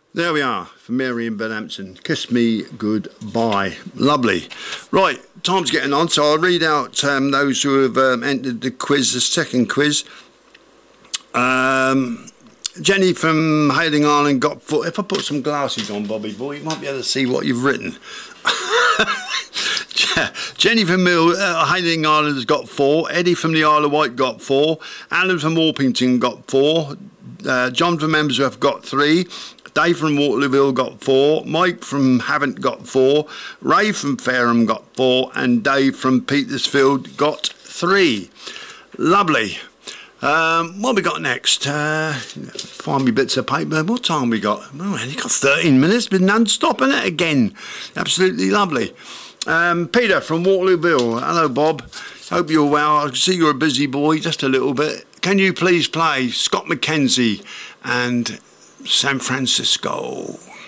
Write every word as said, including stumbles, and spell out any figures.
There we are, for Mary in Bedhampton. Kiss me goodbye. Lovely. Right, time's getting on, so I'll read out um, those who have um, entered the quiz, the second quiz. Um, Jenny from Hayling Island got four. If I put some glasses on, Bobby boy, you might be able to see what you've written. Jenny from Mill, uh, Hayling Island has got four. Eddie from the Isle of Wight got four. Alan from Orpington got four. Uh, John from Emsworth got three. Dave from Waterlooville got four, Mike from Havant got four, Ray from Fareham got four, and Dave from Petersfield got three. Lovely. Um, what have we got next? Uh, find me bits of paper. What time we got? Oh, you got thirteen minutes, been non-stop in it again. Absolutely lovely. Um, Peter from Waterlooville. Hello, Bob. Hope you're well. I can see you're a busy boy, just a little bit. Can you please play Scott McKenzie and San Francisco?